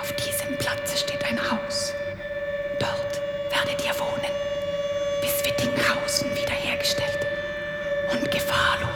Auf diesem Platze steht ein Haus. Dort werdet ihr wohnen, bis Wittinghausen wiederhergestellt und gefahrlos